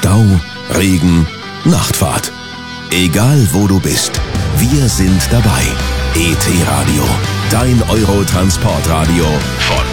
Stau, Regen, Nachtfahrt. Egal wo du bist, wir sind dabei. ET Radio, dein Eurotransportradio von